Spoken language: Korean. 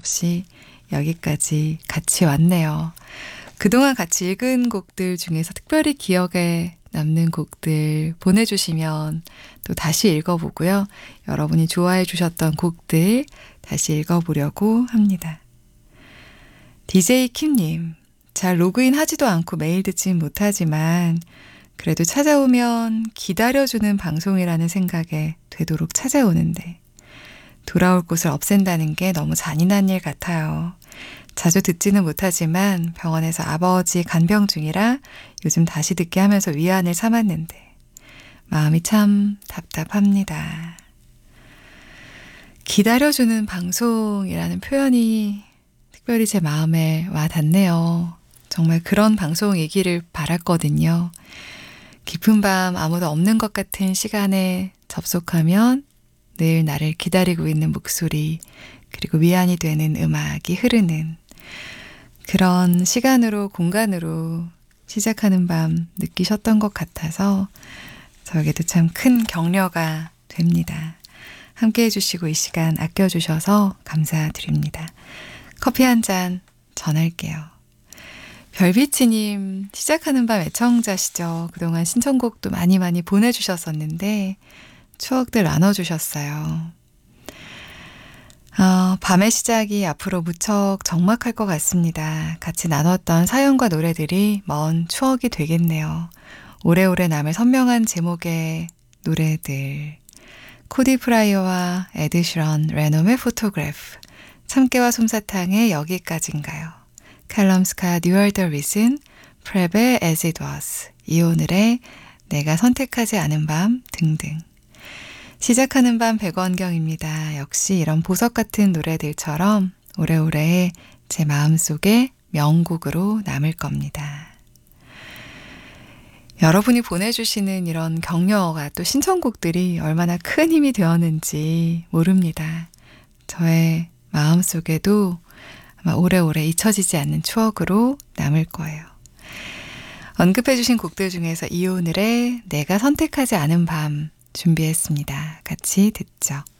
없이 여기까지 같이 왔네요. 그동안 같이 읽은 곡들 중에서 특별히 기억에 남는 곡들 보내주시면 또 다시 읽어보고요. 여러분이 좋아해 주셨던 곡들 다시 읽어보려고 합니다. DJ 킴님, 잘 로그인 하지도 않고 매일 듣진 못하지만 그래도 찾아오면 기다려주는 방송이라는 생각에 되도록 찾아오는데 돌아올 곳을 없앤다는 게 너무 잔인한 일 같아요. 자주 듣지는 못하지만 병원에서 아버지 간병 중이라 요즘 다시 듣게 하면서 위안을 삼았는데 마음이 참 답답합니다. 기다려주는 방송이라는 표현이 특별히 제 마음에 와 닿네요. 정말 그런 방송이기를 바랐거든요. 깊은 밤 아무도 없는 것 같은 시간에 접속하면 늘 나를 기다리고 있는 목소리 그리고 위안이 되는 음악이 흐르는 그런 시간으로 공간으로 시작하는 밤 느끼셨던 것 같아서 저에게도 참 큰 격려가 됩니다. 함께 해주시고 이 시간 아껴주셔서 감사드립니다. 커피 한 잔 전할게요. 별비치님 시작하는 밤 애청자시죠. 그동안 신청곡도 많이 보내주셨었는데 추억들 나눠주셨어요. 밤의 시작이 앞으로 무척 적막할 것 같습니다. 같이 나눴던 사연과 노래들이 먼 추억이 되겠네요. 오래오래 남을 선명한 제목의 노래들. 코디 프라이어와 에드시런, 레놈의 포토그래프, 참깨와 솜사탕의 여기까지인가요? 칼럼 스캇, You Are The Reason, 프랩의 As It Was, 이오늘의 내가 선택하지 않은 밤 등등. 시작하는 밤 백원경입니다. 역시 이런 보석 같은 노래들처럼 오래오래 제 마음속에 명곡으로 남을 겁니다. 여러분이 보내주시는 이런 격려가 또 신청곡들이 얼마나 큰 힘이 되었는지 모릅니다. 저의 마음속에도 아마 오래오래 잊혀지지 않는 추억으로 남을 거예요. 언급해주신 곡들 중에서 이오늘의 내가 선택하지 않은 밤 준비했습니다. 같이 듣죠.